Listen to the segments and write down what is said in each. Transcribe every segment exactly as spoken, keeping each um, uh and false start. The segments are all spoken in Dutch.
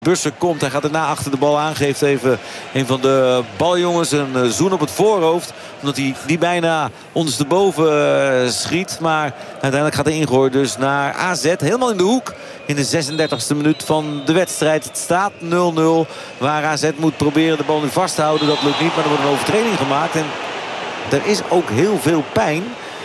Busser komt, hij gaat erna achter de bal aan. Geeft even een van de baljongens een zoen op het voorhoofd. Omdat hij die bijna ondersteboven schiet. Maar uiteindelijk gaat hij ingooien dus naar A Z. Helemaal in de hoek in de zesendertigste minuut van de wedstrijd. Het staat nul nul. Waar A Z moet proberen de bal nu vast te houden. Dat lukt niet, maar er wordt een overtreding gemaakt. En er is ook heel veel pijn.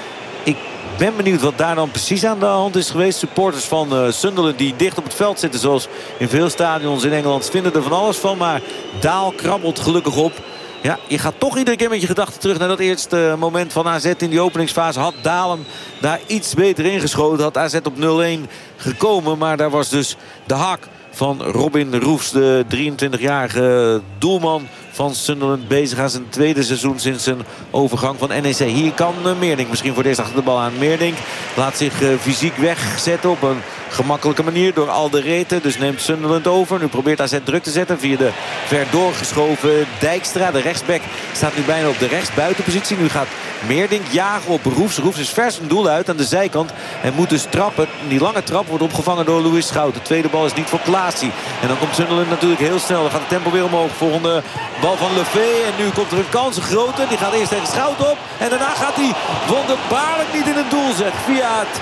Ik ben benieuwd wat daar dan precies aan de hand is geweest. Supporters van uh, Sunderland die dicht op het veld zitten. Zoals in veel stadions in Engeland vinden er van alles van. Maar Daal krabbelt gelukkig op. Ja, je gaat toch iedere keer met je gedachten terug naar dat eerste moment van A Z in die openingsfase. Had Daal hem daar iets beter ingeschoten. Had A Z op nul een gekomen. Maar daar was dus de hak van Robin Roefs, de drieëntwintigjarige doelman van Sunderland, bezig aan zijn tweede seizoen sinds zijn overgang van N E C. Hier kan Meerdink misschien voor deze achter de bal aan. Meerdink laat zich uh, fysiek wegzetten op een gemakkelijke manier door Alderete. Dus neemt Sunderland over. Nu probeert A Z druk te zetten via de ver doorgeschoven Dijkstra. De rechtsback staat nu bijna op de rechtsbuitenpositie. Nu gaat Meerdink jagen op Roefs. Roefs is vers een doel uit aan de zijkant. En moet dus trappen. Die lange trap wordt opgevangen door Louis Schout. De tweede bal is niet voor Klaasie. En dan komt Sunderland natuurlijk heel snel. Dan gaat het tempo weer omhoog. Volgende bal van Lefay. En nu komt er een kans, een grote. Die gaat eerst tegen Schout op. En daarna gaat hij wonderbaarlijk niet in het doel zetten. Via het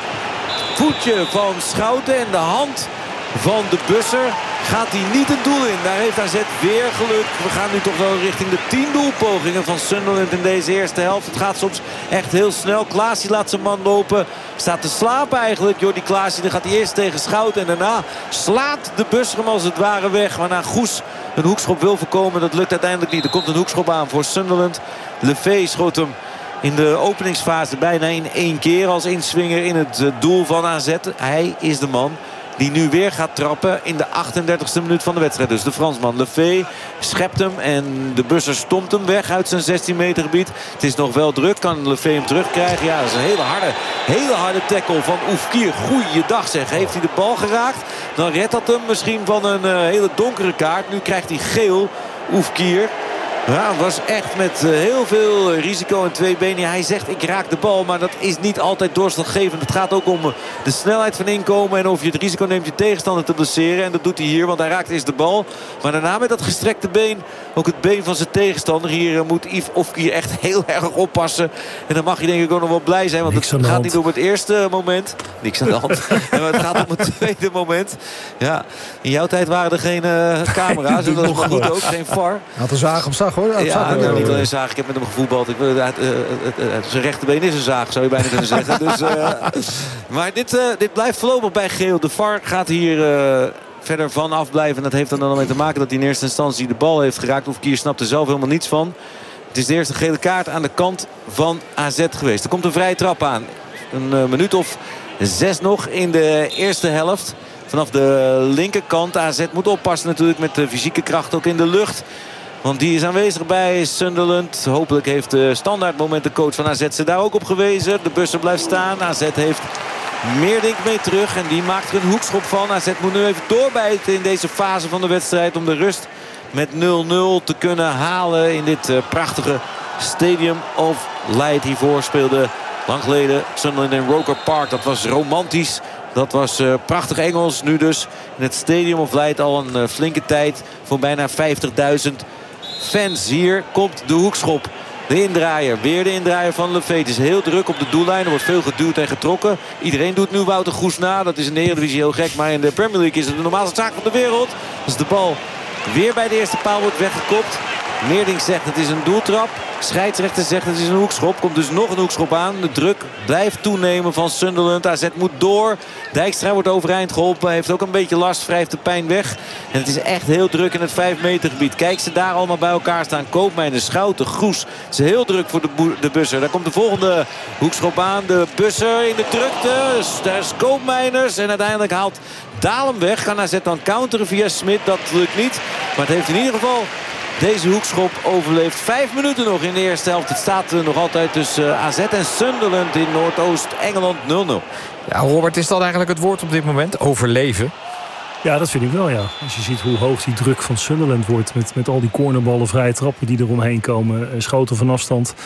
voetje van Schouten en de hand van de Busser gaat hij niet het doel in. Daar heeft A Z weer geluk. We gaan nu toch wel richting de tien doelpogingen van Sunderland in deze eerste helft. Het gaat soms echt heel snel. Klaasie laat zijn man lopen. Staat te slapen eigenlijk. Jordi Klaasie, dan gaat hij eerst tegen Schouten. En daarna slaat de Busser hem als het ware weg. Waarna Goes een hoekschop wil voorkomen. Dat lukt uiteindelijk niet. Er komt een hoekschop aan voor Sunderland. Lefay schoot hem in de openingsfase bijna in één keer als inswinger in het doel van A Z. Hij is de man die nu weer gaat trappen in de achtendertigste minuut van de wedstrijd. Dus de Fransman Lefay schept hem en de Busser stomt hem weg uit zijn zestien meter gebied. Het is nog wel druk. Kan Lefay hem terugkrijgen? Ja, dat is een hele harde, hele harde tackle van Oefkier. Goeiedag zeg. Heeft hij de bal geraakt? Dan redt dat hem misschien van een uh, hele donkere kaart. Nu krijgt hij geel. Oefkier. Ja, het was echt met heel veel risico en twee benen. Hij zegt ik raak de bal, maar dat is niet altijd doorslaggevend. Het gaat ook om de snelheid van inkomen en of je het risico neemt je tegenstander te blesseren. En dat doet hij hier, want hij raakt eerst de bal. Maar daarna met dat gestrekte been, ook het been van zijn tegenstander. Hier moet Yves Ofkier echt heel erg oppassen. En dan mag je denk ik ook nog wel blij zijn, want het gaat niet om het eerste moment. Niks aan de hand. Het gaat om het tweede moment. Ja, in jouw tijd waren er geen uh, camera's. En dat is maar goed ook, geen V A R. Had een zaag op zag. Ja, ja, nou, niet alleen zaag. Ik heb met hem gevoetbald. Ik, uh, uh, uh, uh, zijn rechterbeen is een zaag, zou je bijna kunnen zeggen. Dus, uh, maar dit, uh, dit blijft voorlopig bij geel. De V A R gaat hier uh, verder van afblijven. En dat heeft er dan mee te maken dat hij in eerste instantie de bal heeft geraakt. Oefkier snapt er zelf helemaal niets van. Het is de eerste gele kaart aan de kant van A Z geweest. Er komt een vrije trap aan. Een uh, minuut of zes nog in de eerste helft. Vanaf de linkerkant. A Z moet oppassen natuurlijk met de fysieke kracht ook in de lucht. Want die is aanwezig bij Sunderland. Hopelijk heeft de standaardmomenten coach van A Z ze daar ook op gewezen. De Busser blijft staan. A Z heeft Meerdink mee terug. En die maakt er een hoekschop van. A Z moet nu even doorbijten in deze fase van de wedstrijd. Om de rust met nul nul te kunnen halen in dit uh, prachtige Stadium of Light. Hiervoor speelde lang geleden Sunderland in Roker Park. Dat was romantisch. Dat was uh, prachtig Engels. Nu dus in het Stadium of Light al een uh, flinke tijd voor bijna vijftigduizend fans. Hier komt de hoekschop. De indraaier. Weer de indraaier van Lefay. Het is heel druk op de doellijn. Er wordt veel geduwd en getrokken. Iedereen doet nu Wouter Goes na. Dat is in de Eredivisie heel gek. Maar in de Premier League is het de normaalste zaak van de wereld. Als de bal weer bij de eerste paal wordt weggekopt. Meerdink zegt het is een doeltrap. Scheidsrechter zegt het is een hoekschop. Komt dus nog een hoekschop aan. De druk blijft toenemen van Sunderland. A Z moet door. Dijkstra wordt overeind geholpen. Heeft ook een beetje last. Wrijft de pijn weg. En het is echt heel druk in het vijf meter gebied. Kijk ze daar allemaal bij elkaar staan. Koopmeiners, Schouten, Goes. Het is heel druk voor de, de Busser. Daar komt de volgende hoekschop aan. De Busser in de drukte. Daar is Koopmeiners. En uiteindelijk haalt Daal hem weg. Kan A Z dan counteren via Smit. Dat lukt niet. Maar het heeft in ieder geval deze hoekschop overleeft. Vijf minuten nog in de eerste helft. Het staat uh, nog altijd tussen uh, A Z en Sunderland in Noordoost-Engeland nul nul. Ja, Robert, is dat eigenlijk het woord op dit moment? Overleven? Ja, dat vind ik wel, ja. Als je ziet hoe hoog die druk van Sunderland wordt met, met al die cornerballen, vrije trappen die eromheen komen, schoten van afstand.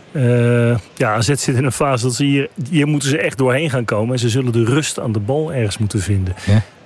Uh, ja, A Z zit in een fase dat ze hier, hier moeten ze echt doorheen gaan komen. En ze zullen de rust aan de bal ergens moeten vinden. Ja.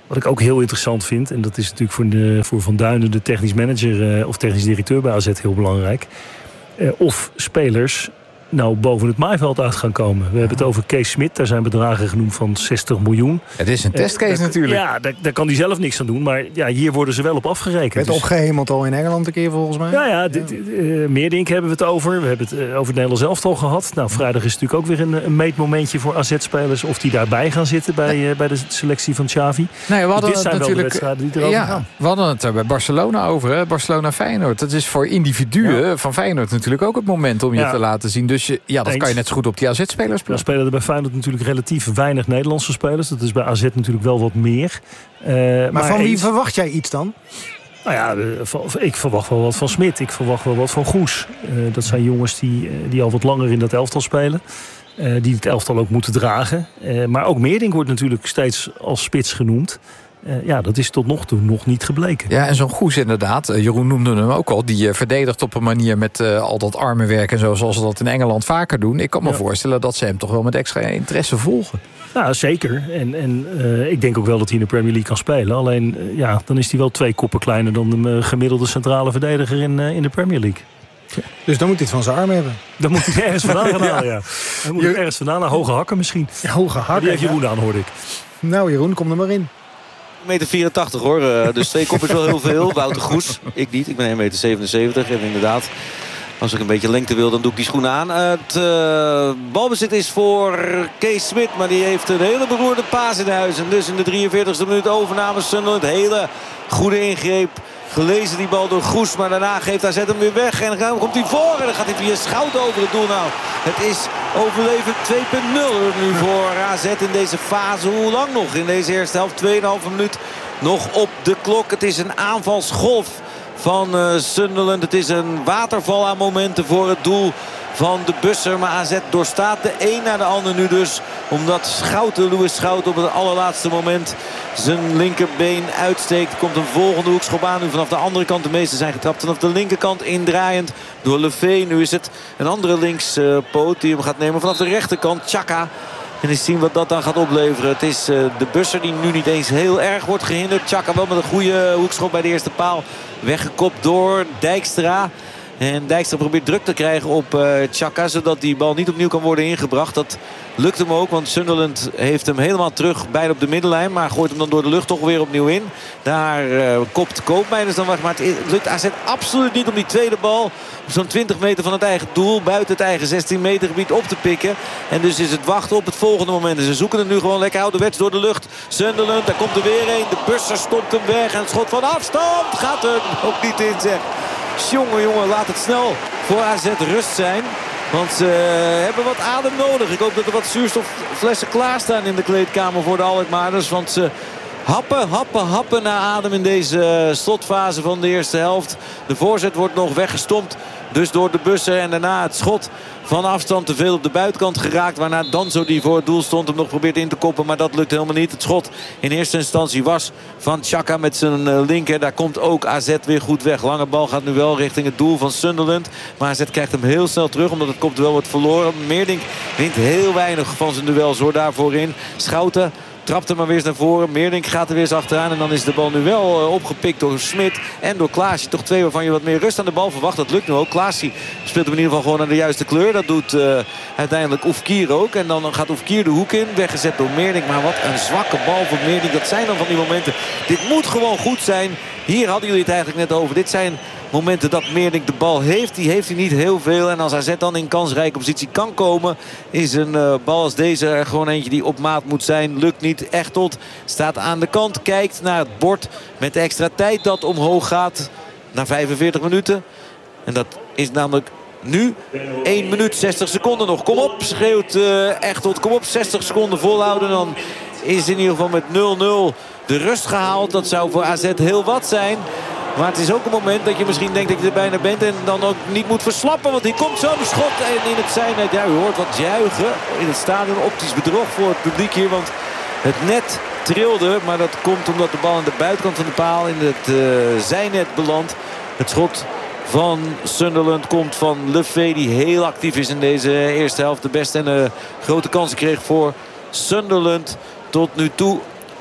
Wat ik ook heel interessant vind, en dat is natuurlijk voor, de, voor Van Duinen, de technisch manager uh, of technisch directeur bij A Z, heel belangrijk. Uh, of spelers nou boven het maaiveld uit gaan komen. We hebben het over Kees Smit. Daar zijn bedragen genoemd van zestig miljoen. Het is een testcase uh, daar, natuurlijk. Ja, daar, daar kan hij zelf niks aan doen. Maar ja, hier worden ze wel op afgerekend. Het dus... opgehemeld al in Engeland een keer volgens mij. Ja, ja, dit, uh, Meerdink hebben we het over. We hebben het uh, over het Nederlands elftal gehad. Nou, vrijdag is natuurlijk ook weer een, een meetmomentje voor A Z-spelers. Of die daarbij gaan zitten bij, uh, bij de selectie van Xavi. Nee, we hadden dus dit zijn het wel natuurlijk, de wedstrijden die erover ja, gaan. We hadden het er bij Barcelona over. Hè? Barcelona-Feyenoord. Dat is voor individuen ja. van Feyenoord natuurlijk ook het moment om je ja. te laten zien. Dus je, ja, dat Eens. kan je net zo goed op die A Z-spelers Dan spelen er bij Feyenoord natuurlijk relatief weinig Nederlandse spelers. Dat is bij A Z natuurlijk wel wat meer. Uh, maar, maar van wie eens... verwacht jij iets dan? Nou ja, ik verwacht wel wat van Smit. Ik verwacht wel wat van Goes. Uh, dat zijn jongens die, die al wat langer in dat elftal spelen. Uh, die het elftal ook moeten dragen. Uh, maar ook Meerdink wordt natuurlijk steeds als spits genoemd. Uh, ja, dat is tot nog toe nog niet gebleken. Ja, en zo'n Goes inderdaad. Uh, Jeroen noemde hem ook al. Die uh, verdedigt op een manier met uh, al dat armenwerk en zo, zoals ze dat in Engeland vaker doen. Ik kan me ja. voorstellen dat ze hem toch wel met extra interesse volgen. Ja, zeker. En, en uh, ik denk ook wel dat hij in de Premier League kan spelen. Alleen, uh, ja, dan is hij wel twee koppen kleiner dan de uh, gemiddelde centrale verdediger in, uh, in de Premier League. Ja. Dus dan moet hij het van zijn arm hebben. Dan moet hij ergens vandaan gaan halen, ja. ja. Dan moet hij ergens vandaan naar hoge hakken misschien. Ja, hoge hakken. Die heeft Jeroen ja. aan, hoorde ik. Nou, Jeroen, kom er maar in. één meter vierentachtig hoor, dus twee koppen is wel heel veel. Wouter Goes, ik niet, ik ben één meter zevenenzeventig. En inderdaad, als ik een beetje lengte wil, dan doe ik die schoenen aan. Het uh, balbezit is voor Kees Smit, maar die heeft een hele beroerde paas in huis. En dus in de drieënveertigste minuut overname Sunderland. Hele goede ingreep. Gelezen die bal door Goes, maar daarna geeft A Z hem weer weg. En dan komt hij voor en dan gaat hij via Schouten over het doel. Nou, het is overleven twee punt nul nu voor A Z in deze fase. Hoe lang nog? In deze eerste helft, twee komma vijf minuut nog op de klok. Het is een aanvalsgolf van uh, Sunderland. Het is een waterval aan momenten voor het doel van de Busser. Maar A Z doorstaat de een na de ander nu dus. Omdat Schouten, Louis Schouten op het allerlaatste moment zijn linkerbeen uitsteekt. Komt een volgende hoekschop aan. Nu vanaf de andere kant. De meeste zijn getrapt vanaf de linkerkant. Indraaiend door Lefebvre. Nu is het een andere linkspoot die hem gaat nemen vanaf de rechterkant. Xhaka. En eens zien wat dat dan gaat opleveren. Het is uh, de Busser die nu niet eens heel erg wordt gehinderd. Xhaka wel met een goede hoekschop bij de eerste paal. Weggekopt door Dijkstra. En Dijkstra probeert druk te krijgen op uh, Xhaka, zodat die bal niet opnieuw kan worden ingebracht. Dat lukt hem ook, want Sunderland heeft hem helemaal terug bijna op de middenlijn. Maar gooit hem dan door de lucht toch weer opnieuw in. Daar uh, kopt Koopmeiners dan weg. Maar het lukt A Z absoluut niet om die tweede bal op zo'n twintig meter van het eigen doel, buiten het eigen zestien meter gebied op te pikken. En dus is het wachten op het volgende moment. En ze zoeken het nu gewoon lekker ouderwets door de lucht. Sunderland, daar komt er weer een. De Busser stopt hem weg. En het schot van afstand gaat er ook niet in, zeg. Jongen, jongen, laat het snel voor A Z rust zijn. Want ze hebben wat adem nodig. Ik hoop dat er wat zuurstofflessen klaarstaan in de kleedkamer voor de Alkmaarders. Want ze happen, happen, happen naar adem in deze slotfase van de eerste helft. De voorzet wordt nog weggestompt. Dus door de Busser. En daarna het schot van afstand te veel op de buitenkant geraakt. Waarna Danso, die voor het doel stond, hem nog probeert in te koppen. Maar dat lukt helemaal niet. Het schot in eerste instantie was van Xhaka met zijn linker. Daar komt ook A Z weer goed weg. Lange bal gaat nu wel richting het doel van Sunderland. Maar A Z krijgt hem heel snel terug, omdat het kopduel wordt verloren. Meerdink wint heel weinig van zijn duels hoor daarvoor in. Schouten trapt hem maar weer eens naar voren. Meerdink gaat er weer eens achteraan. En dan is de bal nu wel uh, opgepikt door Smit en door Klaasje. Toch twee waarvan je wat meer rust aan de bal verwacht. Dat lukt nu ook. Klaasje speelt hem in ieder geval gewoon aan de juiste kleur. Dat doet uh, uiteindelijk Oefkier ook. En dan gaat Oefkier de hoek in. Weggezet door Meerdink. Maar wat een zwakke bal van Meerdink. Dat zijn dan van die momenten. Dit moet gewoon goed zijn. Hier hadden jullie het eigenlijk net over. Dit zijn momenten dat Meerdink de bal heeft. Die heeft hij niet heel veel. En als A Z dan in kansrijke positie kan komen, is een uh, bal als deze er gewoon eentje die op maat moet zijn. Lukt niet. Echtold staat aan de kant. Kijkt naar het bord met de extra tijd dat omhoog gaat. Na vijfenveertig minuten. En dat is namelijk nu één minuut zestig seconden nog. Kom op, schreeuwt uh, Echtold. Kom op, zestig seconden volhouden. Dan is in ieder geval met nul nul de rust gehaald. Dat zou voor A Z heel wat zijn. Maar het is ook een moment dat je misschien denkt dat je er bijna bent. En dan ook niet moet verslappen. Want hier komt zo'n schot. En in het zijnet, ja, u hoort wat juichen in het stadion. Optisch bedrog voor het publiek hier. Want het net trilde. Maar dat komt omdat de bal aan de buitenkant van de paal in het uh, zijnet belandt. Het schot van Sunderland komt van Lefebvre, die heel actief is in deze eerste helft. De beste en uh, grote kansen kreeg voor Sunderland tot nu toe.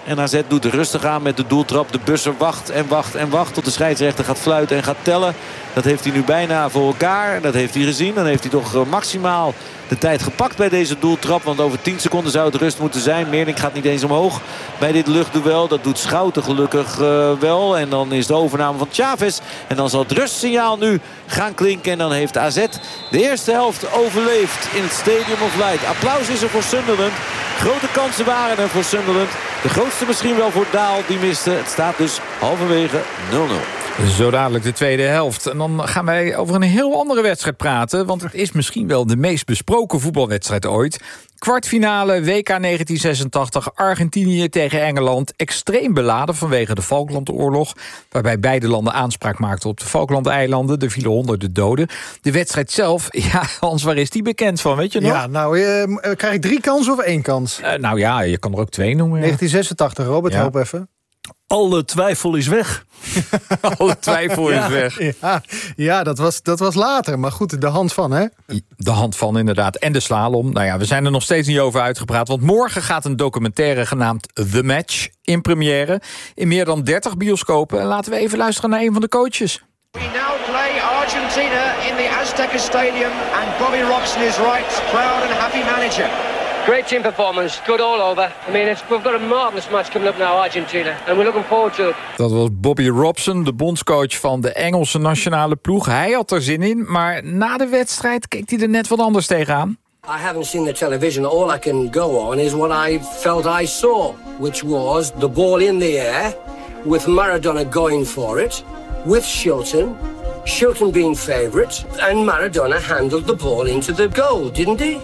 En A Z doet rustig aan met de doeltrap. De busser wacht en wacht en wacht tot de scheidsrechter gaat fluiten en gaat tellen. Dat heeft hij nu bijna voor elkaar. Dat heeft hij gezien. Dan heeft hij toch maximaal de tijd gepakt bij deze doeltrap. Want over tien seconden zou het rust moeten zijn. Meerdink gaat niet eens omhoog bij dit luchtduel. Dat doet Schouten gelukkig uh, wel. En dan is de overname van Chavez. En dan zal het rustsignaal nu gaan klinken. En dan heeft A Z de eerste helft overleefd in het Stadium of Light. Applaus is er voor Sunderland. Grote kansen waren er voor Sunderland. De grootste misschien wel voor Daal. Die miste. Het staat dus halverwege nul nul. Zo dadelijk de tweede helft. En dan gaan wij over een heel andere wedstrijd praten. Want het is misschien wel de meest besproken voetbalwedstrijd ooit. Kwartfinale W K negentien zesentachtig. Argentinië tegen Engeland. Extreem beladen vanwege de Falklandoorlog. Waarbij beide landen aanspraak maakten op de Falklandeilanden. Er vielen honderden doden. De wedstrijd zelf, ja, Hans, waar is die bekend van? Weet je nog? Ja, nou, uh, krijg ik drie kansen of één kans? Uh, nou ja, je kan er ook twee noemen. Ja. negentien zesentachtig, Robert, Ja. help even. Alle twijfel is weg. Alle twijfel is weg. Ja, ja dat, was, dat was later. Maar goed, de hand van, hè? De hand van, inderdaad. En de slalom. Nou ja, we zijn er nog steeds niet over uitgepraat. Want morgen gaat een documentaire genaamd The Match in première. In meer dan dertig bioscopen. En laten we even luisteren naar een van de coaches. We now play Argentina in the Azteca Stadium. And Bobby Robson is right. Proud and happy manager. Great team performance, good all over. I mean, it's, we've got a marvellous match coming up now, Argentina. And we're looking forward to it. Dat was Bobby Robson, de bondscoach van de Engelse nationale ploeg. Hij had er zin in, maar na de wedstrijd keek hij er net wat anders tegenaan. I haven't seen the television. All I can go on is what I felt I saw, which was the ball in the air, with Maradona going for it, with Shilton, Shilton being favourite, and Maradona handled the ball into the goal, didn't he?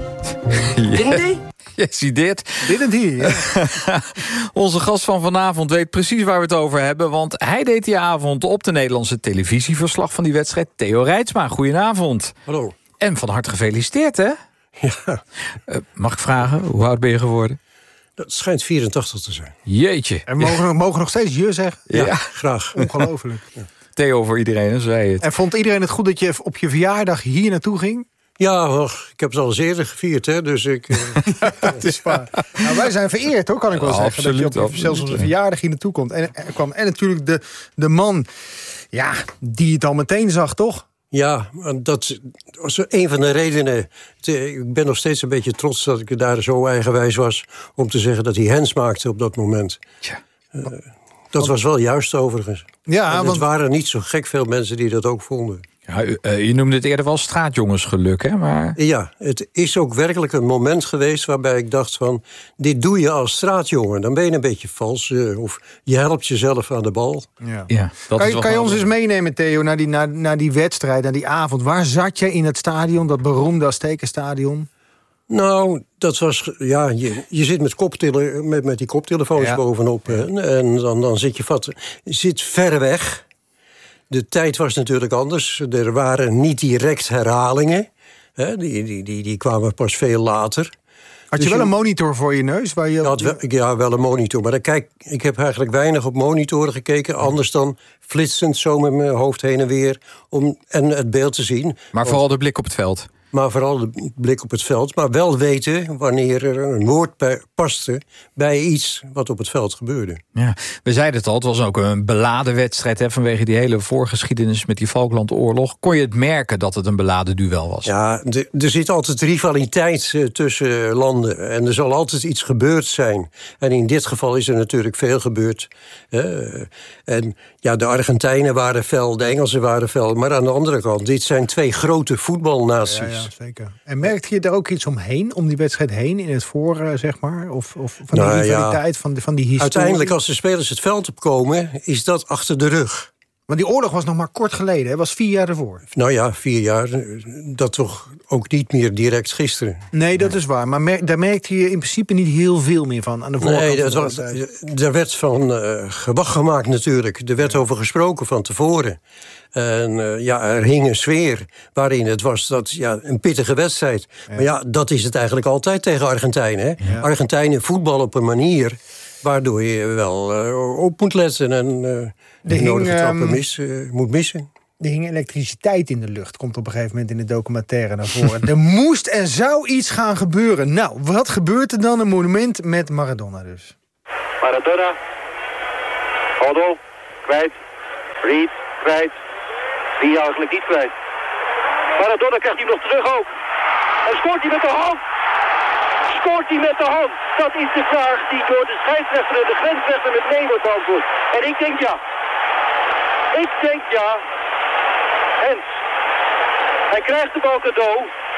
Didn't he? Yes, he did. Didn't he? Ja. Onze gast van vanavond weet precies waar we het over hebben, want hij deed die avond op de Nederlandse televisie verslag van die wedstrijd. Theo Reitsma, goedenavond. Hallo. En van harte gefeliciteerd, hè? Ja, Uh, mag ik vragen, hoe oud ben je geworden? dat schijnt vierentachtig te zijn. Jeetje. En mogen we mogen nog steeds je zeggen? Ja, Ja. graag. Ongelooflijk. Theo voor iedereen, hè, zei het. En vond iedereen het goed dat je op je verjaardag hier naartoe ging? Ja, och, ik heb het al eens eerder gevierd, hè, dus ik... Uh, Het is waar. Nou, wij zijn vereerd, hoor, kan ik wel Ja, zeggen. absoluut, dat je op je, zelfs op de absoluut, verjaardag hier naartoe komt. En, en, kwam. en natuurlijk de, de man, ja, die het al meteen zag, toch? ja, dat was een van de redenen. Te- Ik ben nog steeds een beetje trots dat ik daar zo eigenwijs was om te zeggen dat hij hens maakte op dat moment. Tja. Dat was wel juist overigens. Ja, En het want waren niet zo gek veel mensen die dat ook vonden. Ja, u- uh, je noemde het eerder wel straatjongensgeluk, hè? Maar Ja, het is ook werkelijk een moment geweest waarbij ik dacht van... dit doe je als straatjongen, dan ben je een beetje vals. eh, Of je helpt jezelf aan de bal. ja. ja, dat Kan, is je, wel kan je ons wel- eens meenemen, Theo, naar die, naar, naar die wedstrijd, naar die avond? Waar zat je in het stadion, dat beroemde Aztekenstadion? Nou, dat was... Ja, je, je zit met, koptele, met, met die koptelefoons Ja. bovenop. Hè, en dan, dan zit je vat, je zit ver weg. De tijd was natuurlijk anders. Er waren niet direct herhalingen. Hè, die, die, die, die kwamen pas veel later. Had Dus je wel je- een monitor voor je neus? Waar je, Ik had wel, ja, wel een monitor. Maar dan kijk, ik heb eigenlijk weinig op monitoren gekeken. Anders dan flitsend zo met mijn hoofd heen en weer. Om, en het beeld te zien. Maar vooral de blik op het veld. Maar vooral de blik op het veld. Maar wel weten wanneer er een woord bij- paste bij iets wat op het veld gebeurde. Ja, we zeiden het al, het was ook een beladen wedstrijd, hè, vanwege die hele voorgeschiedenis met die Falklandoorlog. Kon je het merken dat het een beladen duel was? Ja, de- er zit altijd rivaliteit eh, tussen landen. En er zal altijd iets gebeurd zijn. En in dit geval is er natuurlijk veel gebeurd. Eh, en ja, de Argentijnen waren fel, de Engelsen waren fel. Maar aan de andere kant, dit zijn twee grote voetbalnaties. Ja, ja, zeker. En merkte je er ook iets omheen, om die wedstrijd heen, in het voor, eh, zeg maar? Of, of van Nou, die ja. rivaliteit, van, de, van die historie? Uiteindelijk, als de spelers het veld opkomen, is dat achter de rug. Want die oorlog was nog maar kort geleden, hè? Was vier jaar ervoor. Nou ja, vier jaar, eh, dat toch ook niet meer direct gisteren. Nee, dat is waar. Maar mer- daar merkte je in principe niet heel veel meer van aan de voorkant. Nee, van dat de was, wedstrijd. er werd van uh, gewacht gemaakt natuurlijk. Er werd over gesproken van tevoren. En uh, ja, er hing een sfeer waarin het was dat, ja, een pittige wedstrijd. Ja. Maar ja, dat is het eigenlijk altijd tegen Argentijnen. Hè? Ja. Argentijnen voetballen op een manier waardoor je wel uh, op moet letten en uh, de, de nodige hing, trappen mis, uh, moet missen. Er hing elektriciteit in de lucht. Komt op een gegeven moment in de documentaire naar voren. Er moest en zou iets gaan gebeuren. Nou, wat gebeurt er dan? Een monument met Maradona dus. Maradona. Oddo, kwijt. Reed, kwijt. Wie eigenlijk niet kwijt. Maradona krijgt hij nog terug ook. En scoort hij met de hand. Scoort hij met de hand? Dat is de vraag die door de scheidsrechter en de grensrechter met nee wordt beantwoord. En ik denk ja. Ik denk ja. Hens. Hij krijgt de bal cadeau.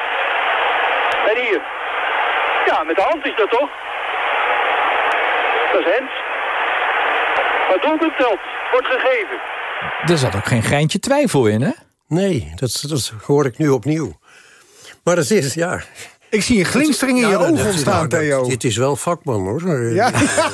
En hier. Ja, met de hand is dat toch? Dat is Hens. Maar doelpunt telt. Wordt gegeven. Er zat ook geen greintje twijfel in, hè? Nee, dat, dat hoor ik nu opnieuw. Maar dat is, ja... Ik zie een glinstering in je ja, ogen ontstaan, Theo. Dit is wel vakman, hoor. Ja.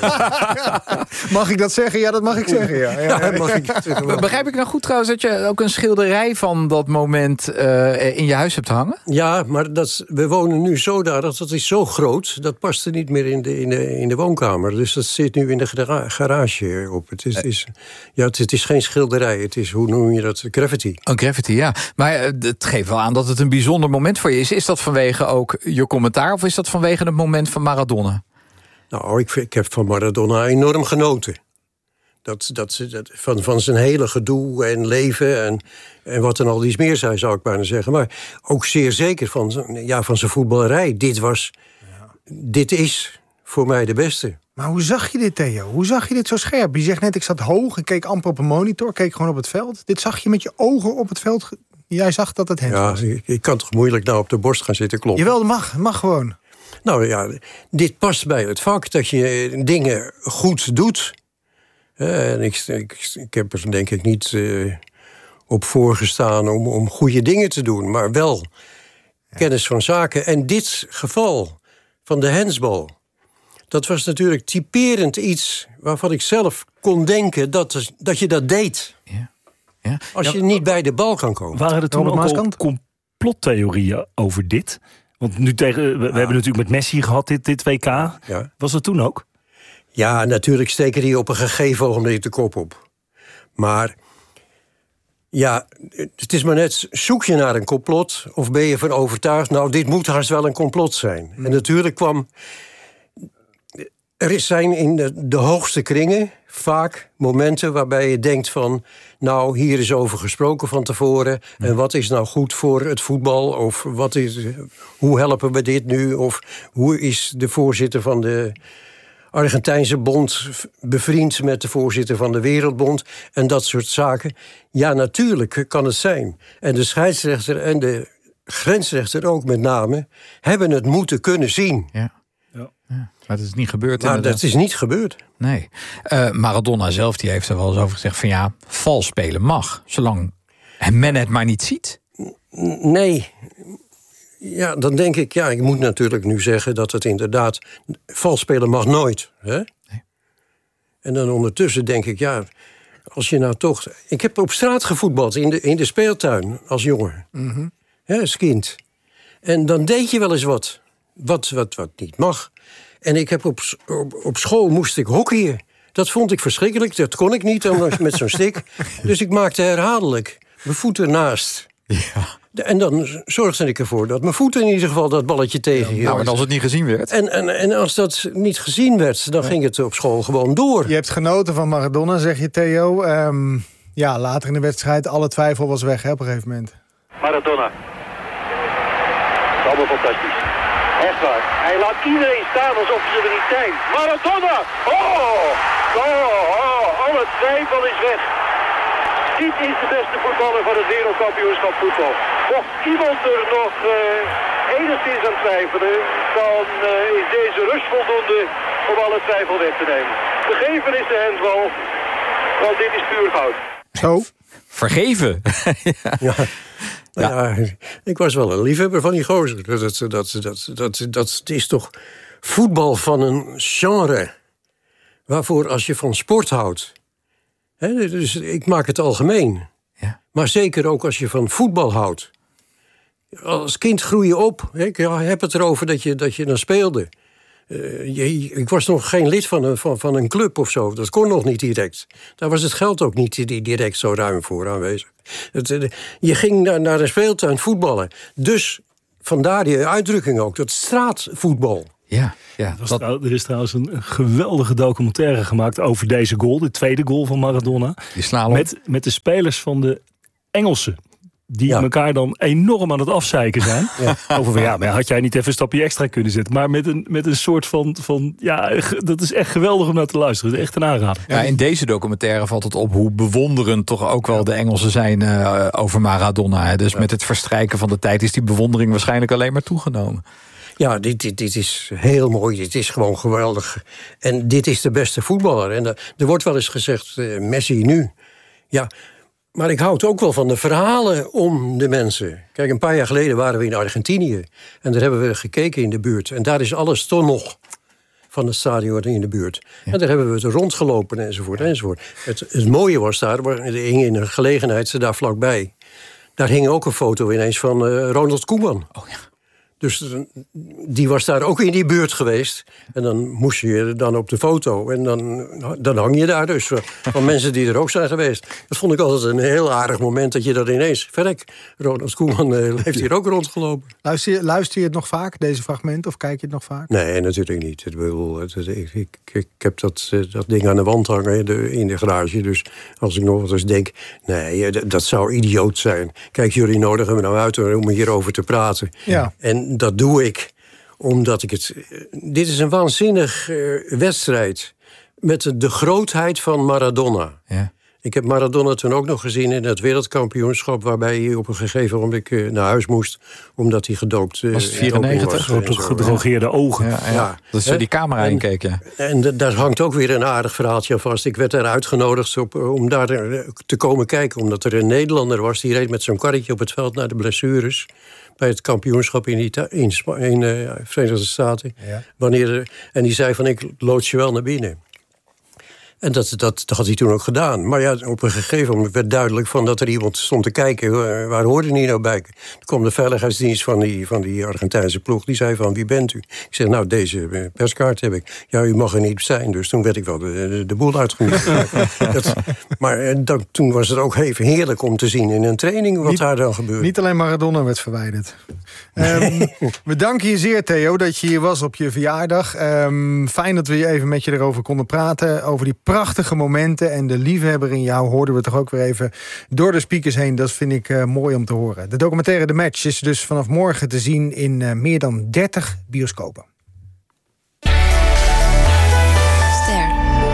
Mag ik dat zeggen? Ja, dat mag ik zeggen, ja. ja, ja, ja. Mag ik zeggen. Begrijp ik nou goed trouwens dat je ook een schilderij van dat moment uh, in je huis hebt hangen? Ja, maar dat, we wonen nu zodanig, dat is zo groot... dat past er niet meer in de, in de, in de woonkamer. Dus dat zit nu in de gra- garage op. Het is, het is, ja, het, het is geen schilderij, het is, hoe noem je dat, graffiti. Een graffiti, ja. Maar uh, het geeft wel aan dat het een bijzonder moment voor je is. Is dat vanwege ook je commentaar of is dat vanwege het moment van Maradona? Nou, ik, ik heb van Maradona enorm genoten. Dat, dat, dat, van, van zijn hele gedoe en leven en, en wat dan al iets meer zijn, zou ik bijna zeggen. Maar ook zeer zeker van, zijn- ja, van zijn voetballerij. Dit was, ja. dit is voor mij de beste. Maar hoe zag je dit, Theo? Hoe zag je dit zo scherp? Je zegt net, ik zat hoog, ik keek amper op een monitor, keek gewoon op het veld. Dit zag je met je ogen op het veld. Jij zag dat het Hens Ja, was. ik, ik kan toch moeilijk nou op de borst gaan zitten kloppen. Jawel, dat mag, mag gewoon. Nou ja, dit past bij het vak, dat je dingen goed doet. Eh, En ik, ik, ik heb er denk ik niet uh, op voorgestaan om, om goede dingen te doen, maar wel ja. kennis van zaken. En dit geval van de hensbal, dat was natuurlijk typerend iets waarvan ik zelf kon denken dat, dat je dat deed. Ja. Ja. Als je Ja, niet bij de bal kan komen. Waren er toen Robert ook al Maaskant? complottheorieën over dit? Want nu tegen, we, we hebben natuurlijk met Messi gehad, dit, dit W K. Ja. Was dat toen ook? Ja, natuurlijk steken die op een gegeven ogenblik de kop op. Maar ja, het is maar net, zoek je naar een complot of ben je ervan overtuigd, nou, dit moet haast wel een complot zijn. Mm. En natuurlijk kwam, er zijn in de, de hoogste kringen vaak momenten waarbij je denkt van, nou, hier is over gesproken van tevoren. En wat is nou goed voor het voetbal? Of wat is, hoe helpen we dit nu? Of hoe is de voorzitter van de Argentijnse bond bevriend met de voorzitter van de Wereldbond en dat soort zaken. Ja, natuurlijk kan het zijn. En de scheidsrechter en de grensrechter ook met name hebben het moeten kunnen zien. Ja. Ja. Ja. Maar dat is niet gebeurd. Maar inderdaad. dat is niet gebeurd. Nee. Uh, Maradona zelf die heeft er wel eens over gezegd van ja, vals spelen mag, zolang men het maar niet ziet. Nee. Ja, dan denk ik, ja, ik moet natuurlijk nu zeggen dat het inderdaad, vals spelen mag nooit. Hè? Nee. En dan ondertussen denk ik, ja, als je nou toch, ik heb op straat gevoetbald in de, in de speeltuin als jongen. Mm-hmm. Hè, als kind. En dan deed je wel eens wat. Wat, wat, wat niet mag. En ik heb op, op, op school moest ik hockeyen. Dat vond ik verschrikkelijk. Dat kon ik niet anders met zo'n stick. Dus ik maakte herhaaldelijk mijn voeten naast. Ja. En dan zorgde ik ervoor dat mijn voeten in ieder geval dat balletje tegenhield. Nou, en als het niet gezien werd? En, en, en als dat niet gezien werd, dan ja. ging het op school gewoon door. Je hebt genoten van Maradona, zeg je, Theo. Um, ja, later in de wedstrijd, alle twijfel was weg, hè, op een gegeven moment. Maradona. Dat is allemaal fantastisch. Echt waar. Hij laat iedereen staan alsof ze er niet zijn. Maradona! Oh! Oh! Oh! Alle twijfel is weg. Dit is de beste voetballer van het wereldkampioenschap voetbal. Mocht iemand er nog uh, enigszins aan twijfelen, dan uh, is deze rust voldoende om alle twijfel weg te nemen. Vergeven is de hensbal, want dit is puur goud. Zo. Vergeven? Ja. Ja. Ja, ik was wel een liefhebber van die gozer. Dat, dat, dat, dat, dat, dat is toch voetbal van een genre waarvoor als je van sport houdt. He, dus ik maak het algemeen. Ja. Maar zeker ook als je van voetbal houdt. Als kind groei je op. He, ik heb het erover dat je, dat je dan speelde. Uh, je, ik was nog geen lid van een, van, van een club of zo. Dat kon nog niet direct. Daar was het geld ook niet direct zo ruim voor aanwezig. Het, je ging naar, naar een speeltuin voetballen. Dus vandaar die uitdrukking ook, dat straatvoetbal. Ja, ja. Dat... Er is trouwens een geweldige documentaire gemaakt over deze goal. De tweede goal van Maradona. Die slalom. Met, met de spelers van de Engelsen. Die ja. elkaar dan enorm aan het afzeiken zijn. Ja. Over van, ja, maar had jij niet even een stapje extra kunnen zetten. Maar met een, met een soort van, van... Ja, dat is echt geweldig om naar te luisteren. Dat is echt een aanrader. Ja, in deze documentaire valt het op hoe bewonderend toch ook wel de Engelsen zijn uh, over Maradona. Hè. Dus ja. met het verstrijken van de tijd is die bewondering waarschijnlijk alleen maar toegenomen. Ja, dit, dit, dit is heel mooi. Dit is gewoon geweldig. En dit is de beste voetballer. En er, er wordt wel eens gezegd, uh, Messi nu. Ja... Maar ik houd ook wel van de verhalen om de mensen. Kijk, een paar jaar geleden waren we in Argentinië. En daar hebben we gekeken in de buurt. En daar is alles toch nog van het stadion in de buurt. Ja. En daar hebben we het rondgelopen enzovoort. enzovoort. Het, het mooie was daar, er hing in een gelegenheid daar vlakbij. Daar hing ook een foto ineens van uh, Ronald Koeman. Oh ja. Dus die was daar ook in die buurt geweest. En dan moest je dan op de foto. En dan, dan hang je daar dus van mensen die er ook zijn geweest. Dat vond ik altijd een heel aardig moment dat je dat ineens... Verrek, Ronald Koeman uh, heeft hier ook rondgelopen. Luister je, luister je het nog vaak, deze fragmenten? Of kijk je het nog vaak? Nee, natuurlijk niet. Ik, bedoel, ik, ik, ik, ik heb dat, dat ding aan de wand hangen de, in de garage. Dus als ik nog wat eens denk... Nee, dat, dat zou idioot zijn. Kijk, jullie nodigen me nou uit om hierover te praten. Ja. En dat doe ik omdat ik het... Dit is een waanzinnig uh, wedstrijd met de grootheid van Maradona. Ja. Ik heb Maradona toen ook nog gezien in het wereldkampioenschap... waarbij hij op een gegeven moment uh, naar huis moest... omdat hij gedoopt uh, was. Het vierennegentig? Grote gedrogeerde ogen. Ja, ja. Ja. Dat is zo die camera in keek, ja. En d- daar hangt ook weer een aardig verhaaltje aan vast. Ik werd daar uitgenodigd op, om daar te komen kijken... omdat er een Nederlander was... die reed met zo'n karretje op het veld naar de blessures... bij het kampioenschap in, Ita- in, Spa- in uh, Verenigde Staten. Ja. Wanneer, en die zei van, ik loods je wel naar binnen. En dat, dat, dat had hij toen ook gedaan. Maar ja, op een gegeven moment werd duidelijk van dat er iemand stond te kijken. Waar hoorde hij nou bij? Toen kwam de veiligheidsdienst van die, van die Argentijnse ploeg. Die zei van, wie bent u? Ik zeg, nou, deze perskaart heb ik. Ja, u mag er niet zijn. Dus toen werd ik wel de, de, de boel uitgenodigd. dat, maar dat, toen was het ook even heerlijk om te zien in een training wat niet, daar dan gebeurde. Niet alleen Maradona werd verwijderd. um, we danken je zeer, Theo, dat je hier was op je verjaardag. Um, fijn dat we even met je erover konden praten. Over die prachtige momenten en de liefhebber in jou hoorden we toch ook weer even door de speakers heen. Dat vind ik uh, mooi om te horen. De documentaire The Match is dus vanaf morgen te zien in uh, meer dan dertig bioscopen. Ster.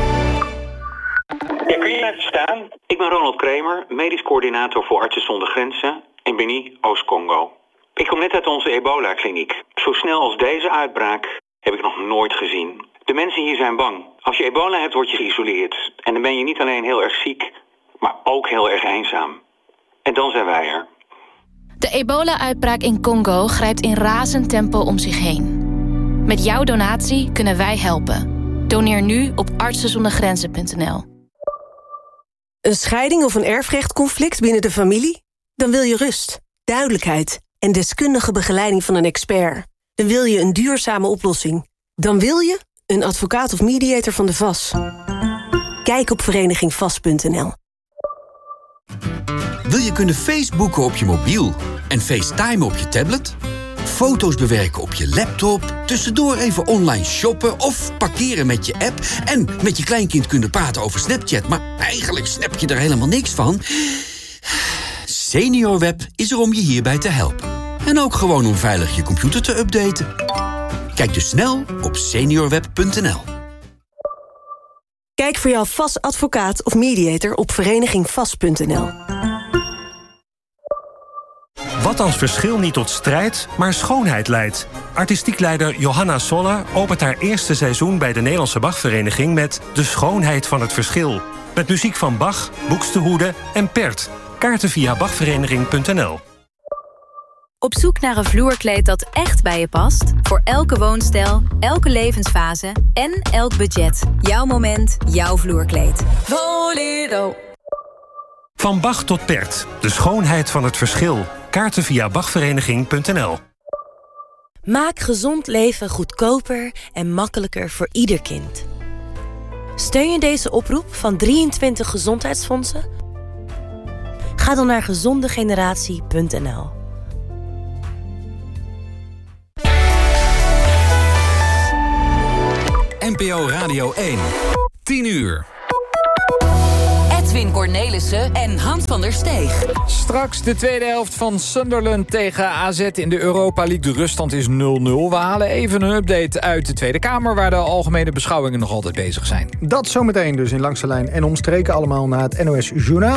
Ja, kun je even staan? Ik ben Ronald Kramer, medisch coördinator voor Artsen zonder Grenzen in Beni, Oost-Congo. Ik kom net uit onze ebola-kliniek. Zo snel als deze uitbraak heb ik nog nooit gezien. De mensen hier zijn bang. Als je ebola hebt, word je geïsoleerd. En dan ben je niet alleen heel erg ziek, maar ook heel erg eenzaam. En dan zijn wij er. De ebola-uitbraak in Congo grijpt in razend tempo om zich heen. Met jouw donatie kunnen wij helpen. Doneer nu op artsen zonder grenzen punt n l. Een scheiding of een erfrechtconflict binnen de familie? Dan wil je rust, duidelijkheid en deskundige begeleiding van een expert. Dan wil je een duurzame oplossing. Dan wil je een advocaat of mediator van de V A S. Kijk op vereniging vast punt n l. Wil je kunnen Facebooken op je mobiel en FaceTime op je tablet? Foto's bewerken op je laptop, tussendoor even online shoppen of parkeren met je app en met je kleinkind kunnen praten over Snapchat, maar eigenlijk snap je er helemaal niks van? SeniorWeb is er om je hierbij te helpen. En ook gewoon om veilig je computer te updaten. Kijk dus snel op seniorweb punt n l. Kijk voor jouw V A S-advocaat of mediator op vereniging vast punt n l. Wat als verschil niet tot strijd, maar schoonheid leidt? Artistiek leider Johanna Soller opent haar eerste seizoen bij de Nederlandse Bachvereniging met De Schoonheid van het Verschil. Met muziek van Bach, Buxtehude en Pert. Kaarten via bachvereniging punt n l. Op zoek naar een vloerkleed dat echt bij je past? Voor elke woonstijl, elke levensfase en elk budget. Jouw moment, jouw vloerkleed. Volero. Van Bach tot Pert. De schoonheid van het verschil. Kaarten via bachvereniging punt n l. Maak gezond leven goedkoper en makkelijker voor ieder kind. Steun je deze oproep van drieëntwintig gezondheidsfondsen? Ga dan naar gezondegeneratie punt n l. N P O Radio één. tien uur. Edwin Cornelissen en Hans van der Steeg. Straks de tweede helft van Sunderland tegen A Z in de Europa League. De ruststand is nul nul. We halen even een update uit de Tweede Kamer, waar de algemene beschouwingen nog altijd bezig zijn. Dat zometeen dus in Langs de Lijn en Omstreken. Allemaal na het N O S Journaal.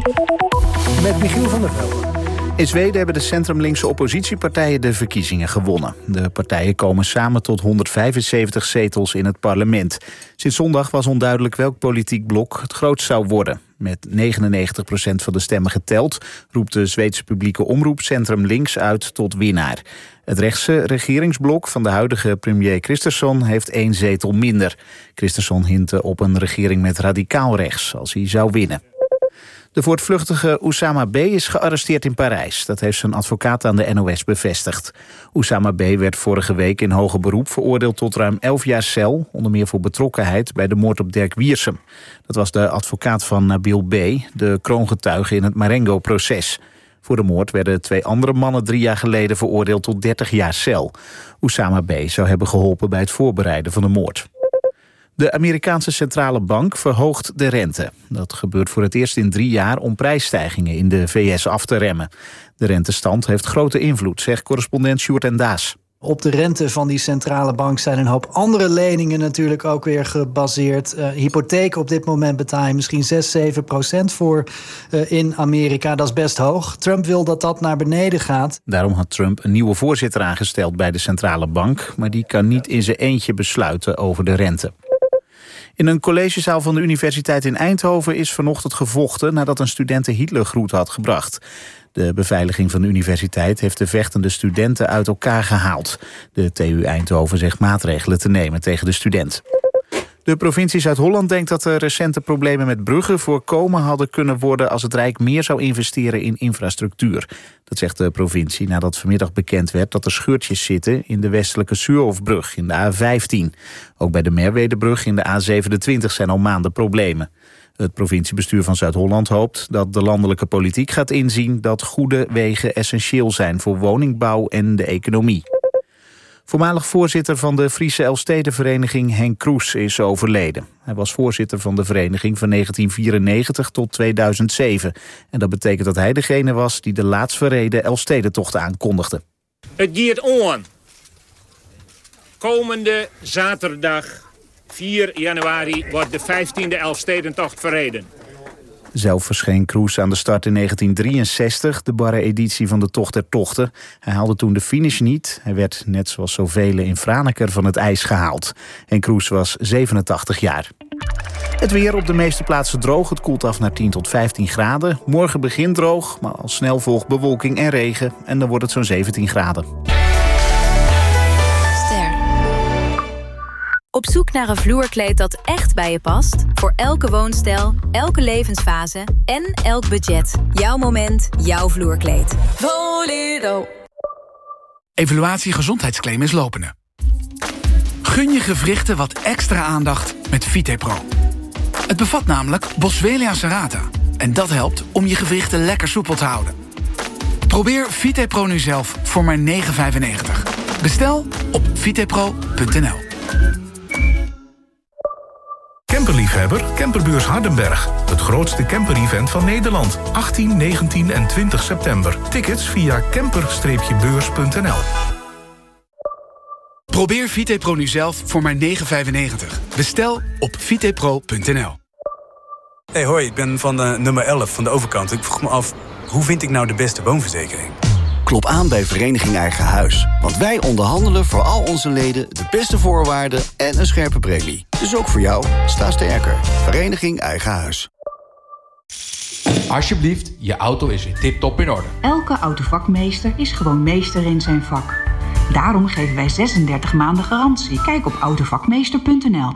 Met Michiel van der Velde. In Zweden hebben de centrumlinkse oppositiepartijen de verkiezingen gewonnen. De partijen komen samen tot honderdvijfenzeventig zetels in het parlement. Sinds zondag was onduidelijk welk politiek blok het grootst zou worden. Met negenennegentig procent van de stemmen geteld roept de Zweedse publieke omroep Centrum Links uit tot winnaar. Het rechtse regeringsblok van de huidige premier Kristersson heeft één zetel minder. Kristersson hintte op een regering met radicaal rechts als hij zou winnen. De voortvluchtige Oussama B. is gearresteerd in Parijs. Dat heeft zijn advocaat aan de N O S bevestigd. Oussama B. werd vorige week in hoger beroep veroordeeld tot ruim elf jaar cel, onder meer voor betrokkenheid bij de moord op Dirk Wiersum. Dat was de advocaat van Nabil B., de kroongetuige in het Marengo-proces. Voor de moord werden twee andere mannen drie jaar geleden veroordeeld tot dertig jaar cel. Oussama B. zou hebben geholpen bij het voorbereiden van de moord. De Amerikaanse centrale bank verhoogt de rente. Dat gebeurt voor het eerst in drie jaar om prijsstijgingen in de V S af te remmen. De rentestand heeft grote invloed, zegt correspondent Sjoerd en Daas. Op de rente van die centrale bank zijn een hoop andere leningen natuurlijk ook weer gebaseerd. Uh, hypotheken op dit moment betaal je misschien zes, zeven procent voor uh, in Amerika. Dat is best hoog. Trump wil dat dat naar beneden gaat. Daarom had Trump een nieuwe voorzitter aangesteld bij de centrale bank, maar die kan niet in zijn eentje besluiten over de rente. In een collegezaal van de Universiteit in Eindhoven is vanochtend gevochten nadat een student de Hitlergroet had gebracht. De beveiliging van de universiteit heeft de vechtende studenten uit elkaar gehaald. De T U Eindhoven zegt maatregelen te nemen tegen de student. De provincie Zuid-Holland denkt dat de recente problemen met bruggen voorkomen hadden kunnen worden als het Rijk meer zou investeren in infrastructuur. Dat zegt de provincie nadat vanmiddag bekend werd dat er scheurtjes zitten in de westelijke Suurhofbrug in de A vijftien. Ook bij de Merwedebrug in de A zevenentwintig zijn al maanden problemen. Het provinciebestuur van Zuid-Holland hoopt dat de landelijke politiek gaat inzien dat goede wegen essentieel zijn voor woningbouw en de economie. Voormalig voorzitter van de Friese Elfstedenvereniging Henk Kroes is overleden. Hij was voorzitter van de vereniging van negentien vierennegentig tot tweeduizend zeven. En dat betekent dat hij degene was die de laatst verreden Elfstedentocht aankondigde. Het gaat on. Komende zaterdag vier januari wordt de vijftiende Elfstedentocht verreden. Zelf verscheen Kroes aan de start in negentien drieënzestig, de barre editie van de Tocht der Tochten. Hij haalde toen de finish niet. Hij werd, net zoals zoveel in Franeker, van het ijs gehaald. En Kroes was zevenentachtig jaar. Het weer op de meeste plaatsen droog. Het koelt af naar tien tot vijftien graden. Morgen begint droog, maar al snel volgt bewolking en regen. En dan wordt het zo'n zeventien graden. Op zoek naar een vloerkleed dat echt bij je past? Voor elke woonstijl, elke levensfase en elk budget. Jouw moment, jouw vloerkleed. Voledo. Evaluatie gezondheidsclaim is lopende. Gun je gewrichten wat extra aandacht met VitePro. Het bevat namelijk Boswellia serrata. En dat helpt om je gewrichten lekker soepel te houden. Probeer VitePro nu zelf voor maar negen vijfennegentig. Bestel op vitepro punt n l. Camperliefhebber, Camperbeurs Hardenberg. Het grootste camper-event van Nederland. achttien, negentien en twintig september. Tickets via camper beurs punt n l. Probeer VitePro nu zelf voor maar negen vijfennegentig. Bestel op vitepro punt n l. Hey, hoi, ik ben van de nummer elf van de overkant. Ik vroeg me af, hoe vind ik nou de beste woonverzekering? Klop aan bij Vereniging Eigen Huis. Want wij onderhandelen voor al onze leden de beste voorwaarden en een scherpe premie. Dus ook voor jou, sta sterker. Vereniging Eigen Huis. Alsjeblieft, je auto is weer tip-top in orde. Elke autovakmeester is gewoon meester in zijn vak. Daarom geven wij zesendertig maanden garantie. Kijk op autovakmeester punt n l.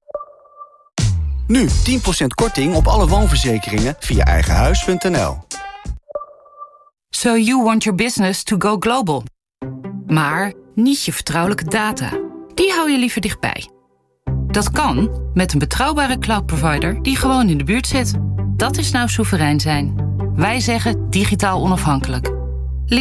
Nu tien procent korting op alle woonverzekeringen via eigenhuis punt n l. So you want your business to go global. Maar niet je vertrouwelijke data. Die hou je liever dichtbij. Dat kan met een betrouwbare cloud provider die gewoon in de buurt zit. Dat is nou soeverein zijn. Wij zeggen digitaal onafhankelijk.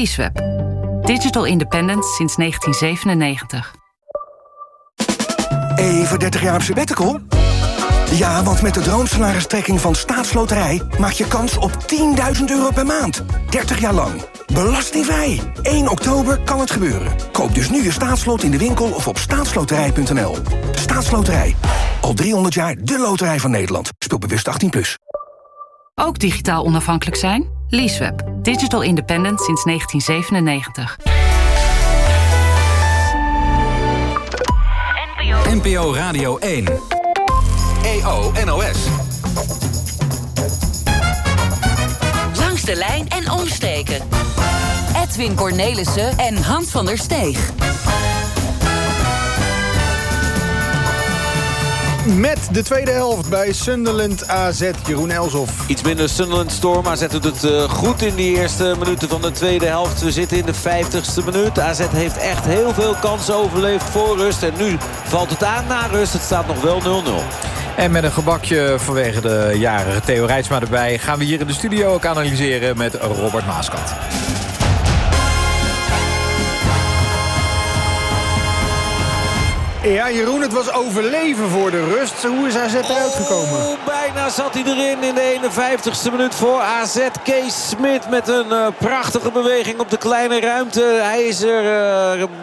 Leaseweb. Digital independence sinds negentien zevenennegentig. Even dertig jaar op sabbatical? Ja, want met de droomsalaristrekking van Staatsloterij maak je kans op tienduizend euro per maand. dertig jaar lang. Belastingvrij. één oktober kan het gebeuren. Koop dus nu je staatslot in de winkel of op staatsloterij punt n l. Staatsloterij. Al driehonderd jaar de loterij van Nederland. Speel bewust achttien plus. Ook digitaal onafhankelijk zijn? Leaseweb. Digital independent sinds negentien zevenennegentig. N P O Radio één. E O N O S. Langs de lijn en omstreken. Edwin Cornelissen en Hans van der Steeg. Met de tweede helft bij Sunderland A Z, Jeroen Elshoff. Iets minder Sunderland Storm. A Z doet het uh, goed in die eerste minuten van de tweede helft. We zitten in de vijftigste minuut. A Z heeft echt heel veel kansen overleefd voor rust. En nu valt het aan na rust. Het staat nog wel nul nul. En met een gebakje vanwege de jarige Theo Reitsma erbij... gaan we hier in de studio ook analyseren met Robert Maaskant. Ja, Jeroen, het was overleven voor de rust. Hoe is A Z eruit gekomen? Oh, bijna zat hij erin in de eenenvijftigste minuut voor A Z. Kees Smit met een uh, prachtige beweging op de kleine ruimte. Hij is er... Uh,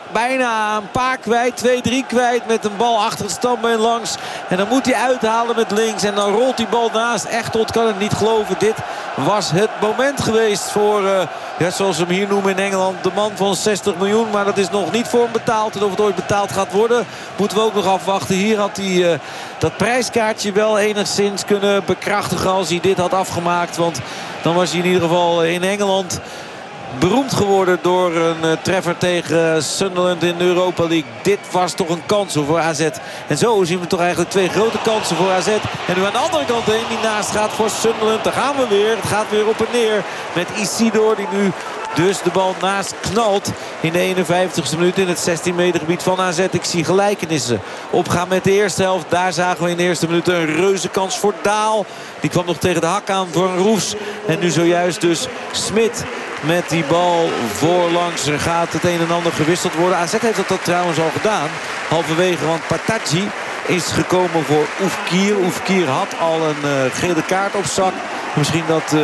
bijna een paar kwijt, twee, drie kwijt met een bal achter het standbeen langs. En dan moet hij uithalen met links en dan rolt die bal naast. Echtot kan het niet geloven. Dit was het moment geweest voor, uh, ja, zoals ze hem hier noemen in Engeland, de man van zestig miljoen. Maar dat is nog niet voor hem betaald. En of het ooit betaald gaat worden, moeten we ook nog afwachten. Hier had hij uh, dat prijskaartje wel enigszins kunnen bekrachtigen als hij dit had afgemaakt. Want dan was hij in ieder geval in Engeland beroemd geworden door een uh, treffer tegen Sunderland in de Europa League. Dit was toch een kans voor A Z. En zo zien we toch eigenlijk twee grote kansen voor A Z. En nu aan de andere kant heen die naast gaat voor Sunderland. Daar gaan we weer. Het gaat weer op en neer met Isidor die nu dus de bal naast knalt in de eenenvijftigste minuut in het zestien meter gebied van A Z. Ik zie gelijkenissen opgaan met de eerste helft. Daar zagen we in de eerste minuut een reuze kans voor Daal. Die kwam nog tegen de hak aan voor een Roefs. En nu zojuist dus Smit met die bal voorlangs. Er gaat het een en ander gewisseld worden. A Z heeft dat, dat trouwens al gedaan. Halverwege, want Pataji is gekomen voor Oefkier. Oefkier had al een uh, gele kaart op zak. Misschien dat... Uh,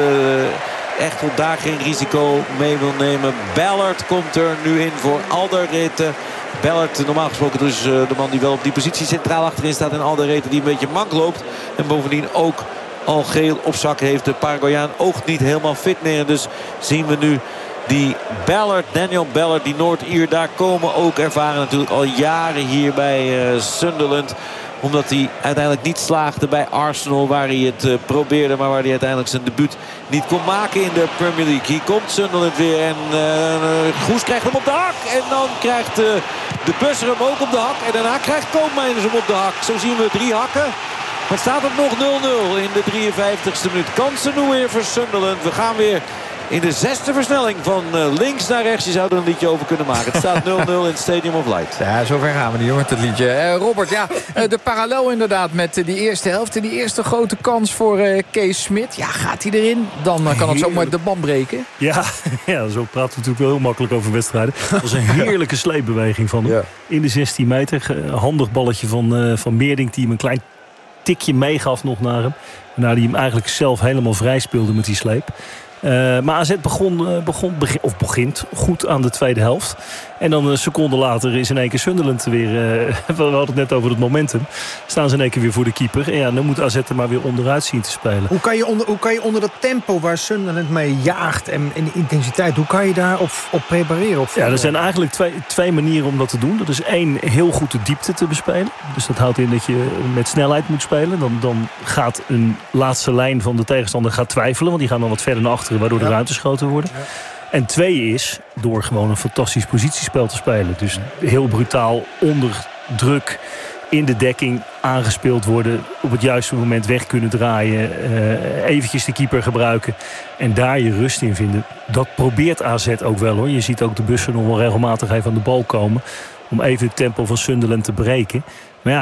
echt op daar geen risico mee wil nemen. Ballard komt er nu in voor Alderete. Ballard, normaal gesproken dus uh, de man die wel op die positie centraal achterin staat. En Alderete die een beetje mank loopt. En bovendien ook al geel op zak heeft. De Paraguayaan oogt niet helemaal fit meer. Dus zien we nu die Ballard, Daniel Ballard, die Noord-Ier daar komen. Ook ervaren natuurlijk al jaren hier bij uh, Sunderland. Omdat hij uiteindelijk niet slaagde bij Arsenal. Waar hij het uh, probeerde. Maar waar hij uiteindelijk zijn debuut niet kon maken in de Premier League. Hier komt Sunderland weer. En uh, Goes krijgt hem op de hak. En dan krijgt uh, de Busser hem ook op de hak. En daarna krijgt Koopmeiners hem op de hak. Zo zien we drie hakken. Maar het staat op nog nul nul in de drieënvijftigste minuut. Kansen nu weer voor Sunderland. We gaan weer in de zesde versnelling van links naar rechts. Je zou er een liedje over kunnen maken. Het staat nul nul in het Stadium of Light. Ja, zover gaan we niet hoor, met het liedje. Uh, Robert, ja, uh, de parallel inderdaad met uh, die eerste helft. En die eerste grote kans voor uh, Kees Smit. Ja, gaat hij erin? Dan uh, kan het zomaar de band breken. Ja, ja, zo praten we natuurlijk wel heel makkelijk over wedstrijden. Dat was een heerlijke sleepbeweging van hem. Ja. In de zestien meter. Handig balletje van, uh, van Meerdink die hem een klein tikje meegaf nog naar hem. Waarna hij hem eigenlijk zelf helemaal vrij speelde met die sleep. Uh, maar A Z begon, uh, begon begin, of begint goed aan de tweede helft. En dan een seconde later is in één keer Sunderland weer... Uh, we hadden het net over het momentum. Staan ze in één keer weer voor de keeper. En ja, dan moet A Z er maar weer onderuit zien te spelen. Hoe kan je onder, hoe kan je onder dat tempo waar Sunderland mee jaagt en, en de intensiteit... hoe kan je daar op, op prepareren? Op ja, er zijn eigenlijk twee, twee manieren om dat te doen. Dat is één, heel goed de diepte te bespelen. Dus dat houdt in dat je met snelheid moet spelen. Dan, dan gaat een laatste lijn van de tegenstander gaat twijfelen. Want die gaan dan wat verder naar achteren, waardoor de ja. ruimtes groter worden. Ja. En twee is door gewoon een fantastisch positiespel te spelen. Dus heel brutaal onder druk in de dekking aangespeeld worden. Op het juiste moment weg kunnen draaien. Uh, eventjes de keeper gebruiken. En daar je rust in vinden. Dat probeert A Z ook wel hoor. Je ziet ook de bussen nog wel regelmatig even aan de bal komen. Om even het tempo van Sunderland te breken. Maar ja,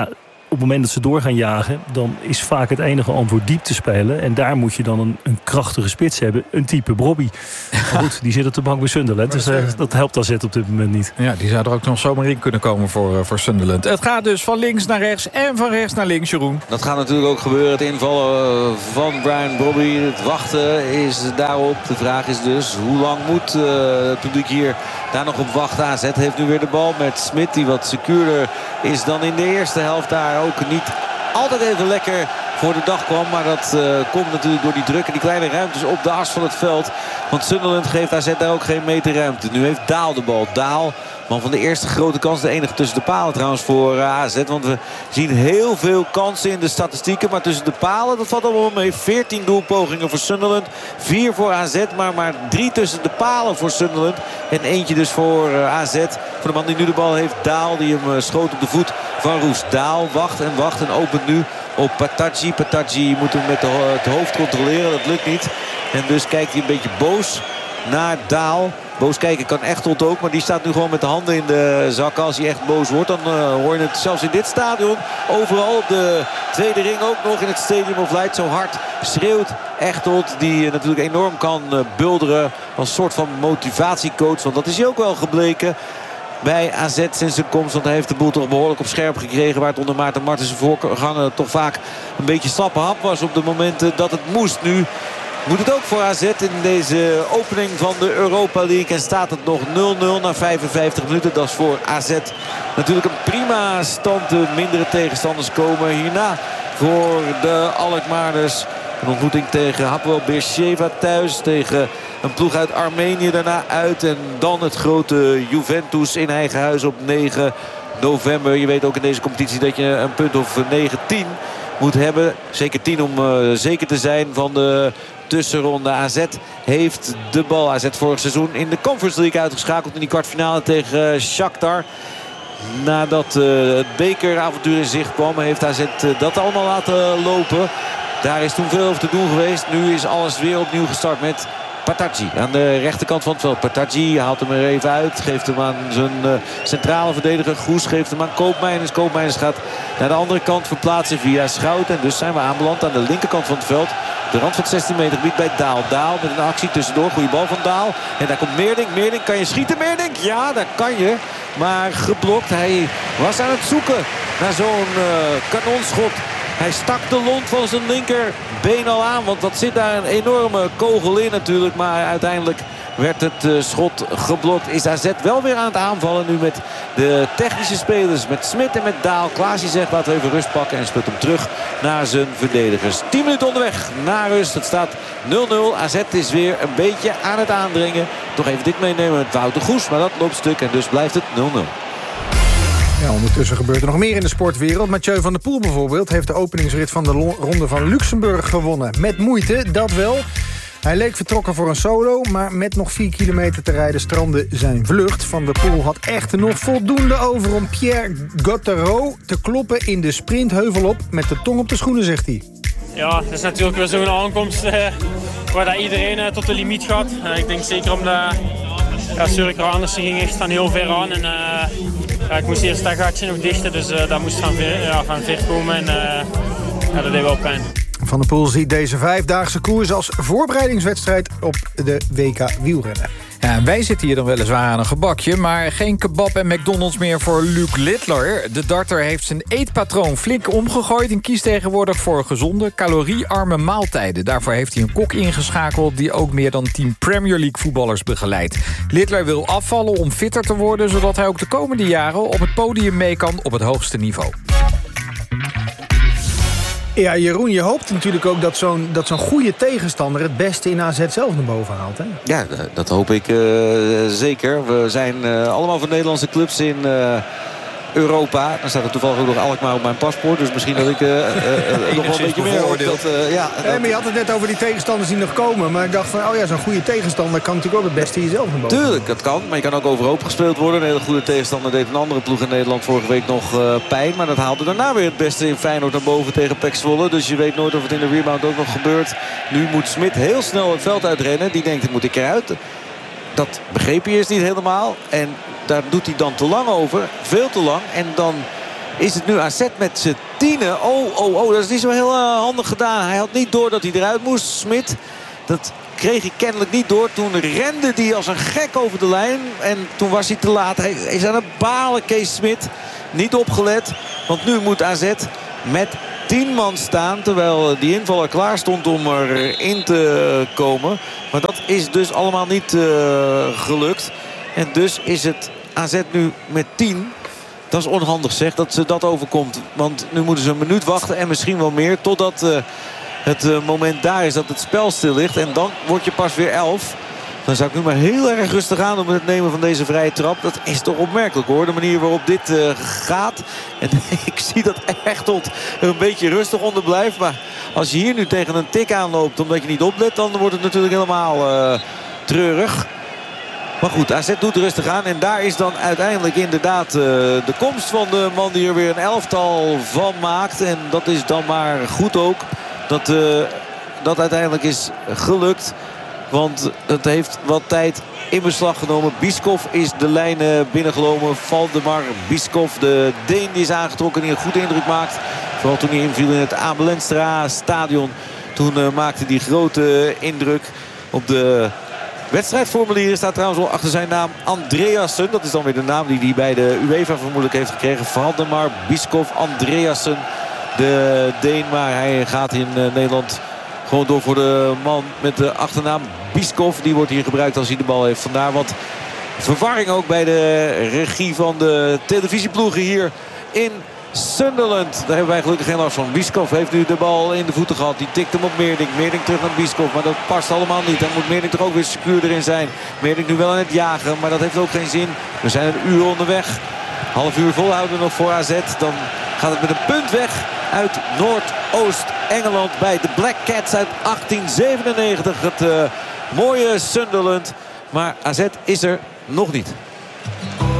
op het moment dat ze door gaan jagen, dan is vaak het enige antwoord diep te spelen. En daar moet je dan een, een krachtige spits hebben. Een type Brobby. Maar goed, die zit op de bank bij Sunderland. Dus uh, dat helpt A Z op dit moment niet. Ja, die zou er ook nog zomaar in kunnen komen voor, uh, voor Sunderland. Het gaat dus van links naar rechts en van rechts naar links, Jeroen. Dat gaat natuurlijk ook gebeuren. Het invallen van Brian Brobby. Het wachten is daarop. De vraag is dus, hoe lang moet uh, het publiek hier daar nog op wachten? A Z heeft nu weer de bal met Smit, die wat secuurder is dan in de eerste helft. Daar ook niet altijd even lekker voor de dag kwam. Maar dat uh, komt natuurlijk door die druk en die kleine ruimtes op de as van het veld. Want Sunderland geeft A Z daar ook geen meter ruimte. Nu heeft Daal de bal. Daal, man van de eerste grote kans. De enige tussen de palen trouwens voor uh, A Z. Want we zien heel veel kansen in de statistieken. Maar tussen de palen, dat valt allemaal mee. veertien doelpogingen voor Sunderland. vier voor A Z. Maar maar drie tussen de palen voor Sunderland. En eentje dus voor uh, A Z. Voor de man die nu de bal heeft. Daal, die hem uh, schoot op de voet van Roes. Daal wacht en wacht en opent nu op Patadji. Patadji moet hem met de, het hoofd controleren. Dat lukt niet. En dus kijkt hij een beetje boos naar Daal. Boos kijken kan Echtelt ook. Maar die staat nu gewoon met de handen in de zakken. Als hij echt boos wordt, dan uh, hoor je het zelfs in dit stadion. Overal op de tweede ring ook nog in het Stadium of Light. Zo hard schreeuwt Echtelt. Die uh, natuurlijk enorm kan uh, bulderen. Als soort van motivatiecoach. Want dat is hij ook wel gebleken bij A Z sinds zijn komst. Want hij heeft de boel toch behoorlijk op scherp gekregen. Waar het onder Maarten Martensen voorganger toch vaak een beetje slappe hap was op de momenten dat het moest. Nu moet het ook voor A Z in deze opening van de Europa League. En staat het nog nul nul na vijfenvijftig minuten. Dat is voor A Z natuurlijk een prima stand. De mindere tegenstanders komen hierna voor de Alkmaarders. Een ontmoeting tegen Hapoel Beersheva thuis. Tegen een ploeg uit Armenië daarna uit. En dan het grote Juventus in eigen huis op negen november. Je weet ook in deze competitie dat je een punt of negen tien moet hebben. Zeker tien om uh, zeker te zijn van de tussenronde. A Z heeft de bal. A Z vorig seizoen in de Conference League uitgeschakeld in die kwartfinale tegen uh, Shakhtar. Nadat uh, het bekeravontuur in zicht kwam, heeft A Z uh, dat allemaal laten lopen. Daar is toen veel over te doen geweest. Nu is alles weer opnieuw gestart met Patadji aan de rechterkant van het veld. Patadji haalt hem er even uit. Geeft hem aan zijn uh, centrale verdediger Goes. Geeft hem aan Koopmeiners. Koopmeiners gaat naar de andere kant verplaatsen via Schouten. En dus zijn we aanbeland aan de linkerkant van het veld. De rand van het zestien meter gebied bij Daal. Daal met een actie tussendoor. Goede bal van Daal. En daar komt Meerdink. Meerdink, kan je schieten, Meerdink? Ja, daar kan je. Maar geblokt. Hij was aan het zoeken naar zo'n uh, kanonschot. Hij stak de lont van zijn linkerbeen al aan. Want wat zit daar een enorme kogel in natuurlijk. Maar uiteindelijk werd het uh, schot geblokt. Is A Z wel weer aan het aanvallen nu met de technische spelers. Met Smit en met Daal. Klaasje zegt laten we even rust pakken. En speelt hem terug naar zijn verdedigers. tien minuten onderweg naar rust. Het staat nul nul. A Z is weer een beetje aan het aandringen. Toch even dit meenemen met Wouter Goes. Maar dat loopt stuk en dus blijft het nul nul. Ja, ondertussen gebeurt er nog meer in de sportwereld. Mathieu van der Poel bijvoorbeeld heeft de openingsrit van de Ronde van Luxemburg gewonnen. Met moeite, dat wel. Hij leek vertrokken voor een solo, maar met nog vier kilometer te rijden strandde zijn vlucht. Van der Poel had echter nog voldoende over om Pierre Gauthieron te kloppen in de sprintheuvel op. Met de tong op de schoenen, zegt hij. Ja, het is natuurlijk weer zo'n aankomst eh, waar dat iedereen eh, tot de limiet gaat. Uh, ik denk zeker omdat ja, Søren Andersen ging echt van heel ver aan. En, uh, ja, ik moest eerst dat gatje nog dichten, dus uh, dat moest van ver, ja, van ver komen. En uh, ja, dat deed wel pijn. Van der Poel ziet deze vijfdaagse koers als voorbereidingswedstrijd op de W K wielrennen. Ja, wij zitten hier dan weliswaar aan een gebakje, maar geen kebab en McDonald's meer voor Luc Littler. De darter heeft zijn eetpatroon flink omgegooid en kiest tegenwoordig voor gezonde, caloriearme maaltijden. Daarvoor heeft hij een kok ingeschakeld die ook meer dan tien Premier League voetballers begeleidt. Littler wil afvallen om fitter te worden, zodat hij ook de komende jaren op het podium mee kan op het hoogste niveau. Ja, Jeroen, je hoopt natuurlijk ook dat zo'n dat zo'n goede tegenstander het beste in A Z zelf naar boven haalt, hè? Ja, dat hoop ik uh, zeker. We zijn uh, allemaal van Nederlandse clubs in uh, Europa. Dan staat er toevallig ook nog Alkmaar op mijn paspoort. Dus misschien dat ik uh, uh, uh, nog wel een beetje meer hoop. Dat, uh, ja, nee, dat... maar je had het net over die tegenstanders die nog komen. Maar ik dacht van, oh ja, zo'n goede tegenstander kan natuurlijk ook het beste in jezelf naar boven. Tuurlijk, dat kan. Maar je kan ook overhoop gespeeld worden. Een hele goede tegenstander deed een andere ploeg in Nederland vorige week nog uh, pijn. Maar dat haalde daarna weer het beste in Feyenoord naar boven tegen P E C Zwolle. Dus je weet nooit of het in de rebound ook nog gebeurt. Nu moet Smit heel snel het veld uitrennen. Die denkt, moet ik eruit. Dat begreep hij eerst niet helemaal. En daar doet hij dan te lang over. Veel te lang. En dan is het nu A Z met z'n tienen. Oh, oh, oh, dat is niet zo heel uh, handig gedaan. Hij had niet door dat hij eruit moest, Smit. Dat kreeg hij kennelijk niet door. Toen rende hij als een gek over de lijn. En toen was hij te laat. Hij is aan het balen, Kees Smit. Niet opgelet. Want nu moet A Z met tien man staan. Terwijl die invaller klaar stond om erin te komen. Maar dat is dus allemaal niet uh, gelukt. En dus is het A Z nu met tien. Dat is onhandig, zeg, dat ze dat overkomt. Want nu moeten ze een minuut wachten en misschien wel meer. Totdat uh, het uh, moment daar is dat het spel stil ligt. En dan word je pas weer elf. Dan zou ik nu maar heel erg rustig aan om het nemen van deze vrije trap. Dat is toch opmerkelijk, hoor. De manier waarop dit uh, gaat. En ik zie dat Echtelt er een beetje rustig onder blijft. Maar als je hier nu tegen een tik aanloopt omdat je niet oplet, dan wordt het natuurlijk helemaal uh, treurig. Maar goed, A Z doet rustig aan. En daar is dan uiteindelijk inderdaad uh, de komst van de man die er weer een elftal van maakt. En dat is dan maar goed ook. Dat uh, dat uiteindelijk is gelukt. Want het heeft wat tijd in beslag genomen. Biskov is de lijn binnengelomen. Valdemar Biskov, de Deen, die is aangetrokken, die een goede indruk maakt. Vooral toen hij inviel in het Abel Enstra stadion. Toen uh, maakte hij grote indruk op de wedstrijdformulieren. Staat trouwens wel achter zijn naam Andreasen. Dat is dan weer de naam die hij bij de UEFA vermoedelijk heeft gekregen. Valdemar Biskov Andreasen, de Deen. Maar hij gaat in uh, Nederland gewoon door voor de man met de achternaam Biskov. Die wordt hier gebruikt als hij de bal heeft. Vandaar wat verwarring ook bij de regie van de televisieploegen hier in Sunderland. Daar hebben wij gelukkig geen last van. Biskov heeft nu de bal in de voeten gehad. Die tikt hem op Meerdink. Meerdink terug naar Biskov. Maar dat past allemaal niet. Dan moet Meerdink toch ook weer secuur erin zijn. Meerdink nu wel aan het jagen. Maar dat heeft ook geen zin. We zijn een uur onderweg. Half uur volhouden nog voor A Z. Dan gaat het met een punt weg uit Noordoost-Engeland bij de Black Cats uit achttien zevenennegentig. Het uh, mooie Sunderland. Maar A Z is er nog niet.